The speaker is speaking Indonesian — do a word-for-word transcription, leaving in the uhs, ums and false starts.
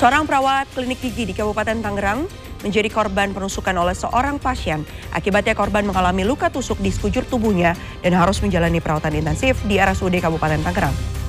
Seorang perawat klinik gigi di Kabupaten Tangerang menjadi korban penusukan oleh seorang pasien. Akibatnya korban mengalami luka tusuk di sekujur tubuhnya dan harus menjalani perawatan intensif di R S U D Kabupaten Tangerang.